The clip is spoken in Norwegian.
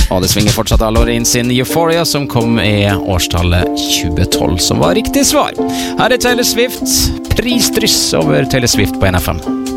Og det svinger fortsatt av Loreen sin Euphoria, som kom i årstallet 2012, som var riktig svar. Her er Taylor Swift, prisdryss over Taylor Swift på NFM.